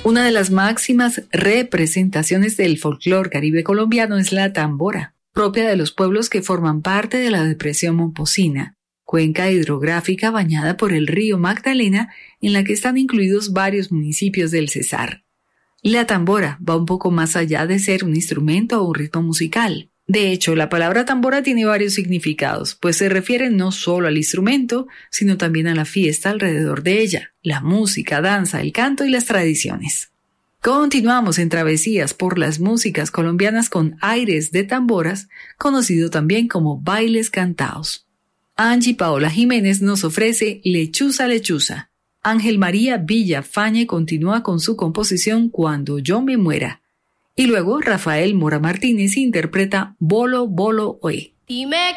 Una de las máximas representaciones del folclore caribe colombiano es la tambora, propia de los pueblos que forman parte de la depresión momposina, cuenca hidrográfica bañada por el río Magdalena, en la que están incluidos varios municipios del Cesar. La tambora va un poco más allá de ser un instrumento o un ritmo musical. De hecho, la palabra tambora tiene varios significados, pues se refiere no solo al instrumento, sino también a la fiesta alrededor de ella, la música, danza, el canto y las tradiciones. Continuamos en travesías por las músicas colombianas con aires de tamboras, conocido también como bailes cantaos. Angie Paola Jiménez nos ofrece Lechuza, Lechuza. Ángel María Villa Fañe continúa con su composición Cuando yo me muera. Y luego Rafael Mora Martínez interpreta Bolo Bolo Oe. Dime